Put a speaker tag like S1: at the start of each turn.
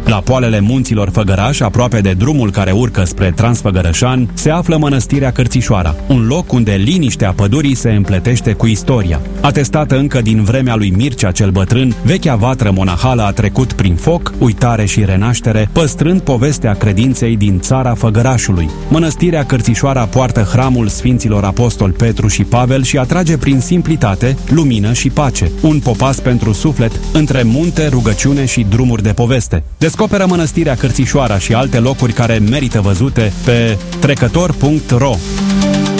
S1: La poalele munților Făgăraș, aproape de drumul care urcă spre Transfăgărășan, se află Mănăstirea Cărțișoara, un loc unde liniștea pădurii se împletește cu istoria. Atestată încă din vremea lui Mircea cel Bătrân, vechea vatră monahală a trecut prin foc, uitare și renaștere, păstrând povestea credinței din țara Făgărașului. Mănăstirea Cărțișoara poartă hramul Sfinților Apostol Petru și Pavel și atrage prin simplitate, lumină și pace. Un popas pentru suflet între munte, rugăciune și drumuri de poveste. Descoperă Mănăstirea Cărțișoara și alte locuri care merită văzute pe trecător.ro.